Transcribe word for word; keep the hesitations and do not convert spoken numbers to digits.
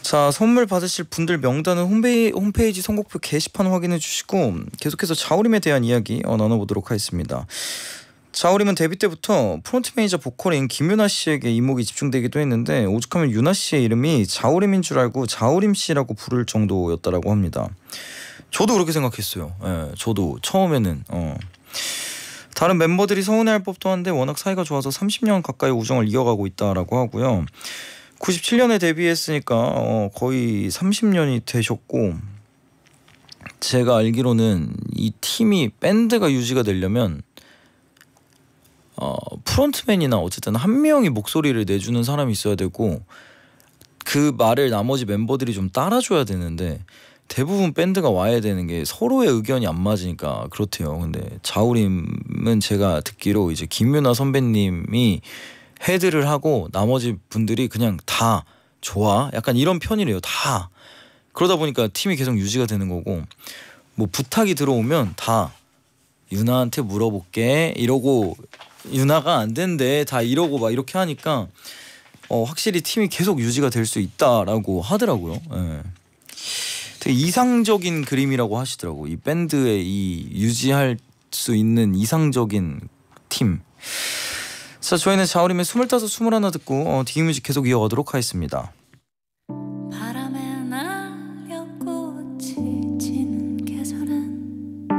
자, 선물 받으실 분들 명단은 홈페이, 홈페이지 선곡표 게시판 확인해 주시고 계속해서 자우림에 대한 이야기 어, 나눠보도록 하겠습니다. 자우림은 데뷔 때부터 프론트매니저 보컬인 김유나 씨에게 이목이 집중되기도 했는데 오죽하면 유나 씨의 이름이 자우림인 줄 알고 자우림 씨라고 부를 정도였다라고 합니다. 저도 그렇게 생각했어요. 예, 저도 처음에는 어. 다른 멤버들이 서운해할 법도 한데 워낙 사이가 좋아서 삼십 년 가까이 우정을 이어가고 있다라고 하고요. 구십칠 년에 데뷔했으니까 어, 거의 삼십 년이 되셨고, 제가 알기로는 이 팀이 밴드가 유지가 되려면 어, 프론트맨이나 어쨌든 한 명이 목소리를 내주는 사람이 있어야 되고 그 말을 나머지 멤버들이 좀 따라줘야 되는데 대부분 밴드가 와야 되는 게 서로의 의견이 안 맞으니까 그렇대요. 근데 자우림은 제가 듣기로 이제 김유나 선배님이 헤드를 하고 나머지 분들이 그냥 다 좋아 약간 이런 편이래요. 다. 그러다 보니까 팀이 계속 유지가 되는 거고, 뭐 부탁이 들어오면 다 유나한테 물어볼게 이러고 유나가 안 된대 다 이러고 막 이렇게 하니까 어, 확실히 팀이 계속 유지가 될 수 있다라고 하더라고요. 예. 되게 이상적인 그림이라고 하시더라고. 이 밴드의 이 유지할 수 있는 이상적인 팀. 자, 저희는 자우림의 스물다섯, 스물하나 듣고 어, 디뮤직 계속 이어가도록 하겠습니다.